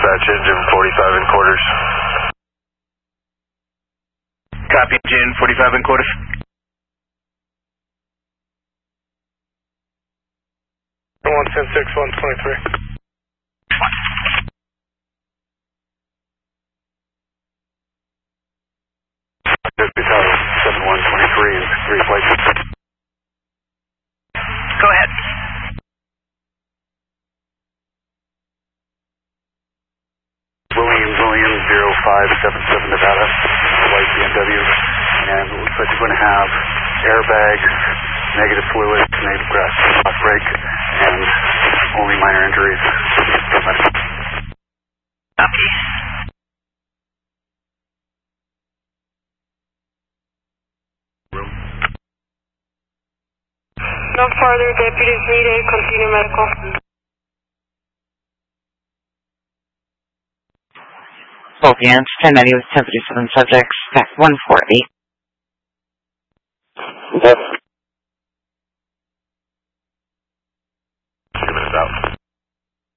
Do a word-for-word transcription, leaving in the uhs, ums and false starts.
Dispatch engine forty-five and quarters. Copy, engine forty-five and quarters. one ten six, one twenty-three. fifty Tower, seven one twenty-three and three flights. Go ahead. Williams, Williams, zero five seven seven Nevada, white B M W, and it looks like you're going to have airbags, negative fluid, negative grass, off brake, and only minor injuries. Copy. No further deputies needed, continue medical. Philippines, ten ninety with ten fifty-seven subjects, back one four eight. Yes.